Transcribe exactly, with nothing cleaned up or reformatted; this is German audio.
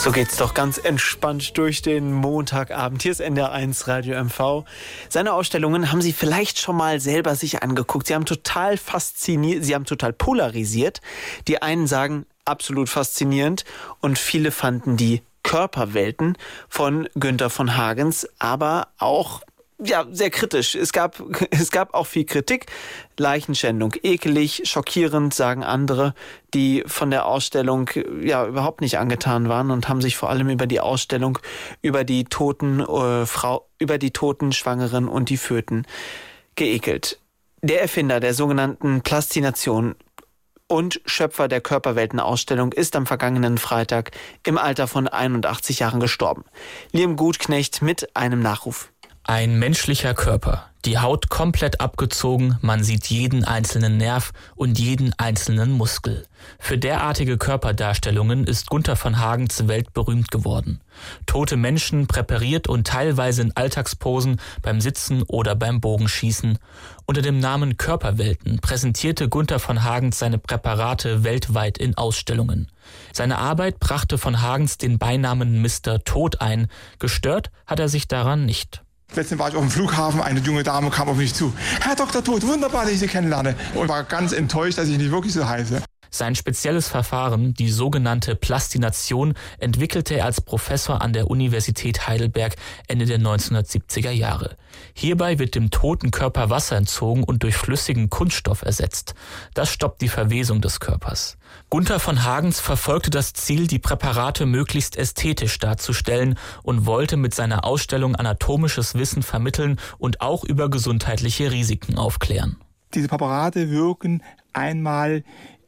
So geht's doch ganz entspannt durch den Montagabend. Hier ist N D R eins Radio M V. Seine Ausstellungen haben Sie vielleicht schon mal selber sich angeguckt. Sie haben total fasziniert, Sie haben total polarisiert. Die einen sagen, absolut faszinierend, und viele fanden die Körperwelten von Günther von Hagens aber auch ja, sehr kritisch. Es gab, es gab auch viel Kritik. Leichenschändung ekelig, schockierend, sagen andere, die von der Ausstellung ja überhaupt nicht angetan waren und haben sich vor allem über die Ausstellung, über die toten äh, Frau, über die toten Schwangeren und die Föten geekelt. Der Erfinder der sogenannten Plastination und Schöpfer der Körperweltenausstellung ist am vergangenen Freitag im Alter von einundachtzig Jahren gestorben. Liam Gutknecht mit einem Nachruf. Ein menschlicher Körper, die Haut komplett abgezogen, man sieht jeden einzelnen Nerv und jeden einzelnen Muskel. Für derartige Körperdarstellungen ist Günther von Hagens weltberühmt geworden. Tote Menschen präpariert und teilweise in Alltagsposen beim Sitzen oder beim Bogenschießen. Unter dem Namen Körperwelten präsentierte Günther von Hagens seine Präparate weltweit in Ausstellungen. Seine Arbeit brachte von Hagens den Beinamen Mister Tod ein. Gestört hat er sich daran nicht. Letztens war ich auf dem Flughafen, eine junge Dame kam auf mich zu. Herr Doktor Tod, wunderbar, dass ich Sie kennenlerne. Und war ganz enttäuscht, dass ich nicht wirklich so heiße. Sein spezielles Verfahren, die sogenannte Plastination, entwickelte er als Professor an der Universität Heidelberg Ende der neunzehnhundertsiebziger Jahre. Hierbei wird dem toten Körper Wasser entzogen und durch flüssigen Kunststoff ersetzt. Das stoppt die Verwesung des Körpers. Günther von Hagens verfolgte das Ziel, die Präparate möglichst ästhetisch darzustellen und wollte mit seiner Ausstellung anatomisches Wissen vermitteln und auch über gesundheitliche Risiken aufklären. Diese Präparate wirken einmal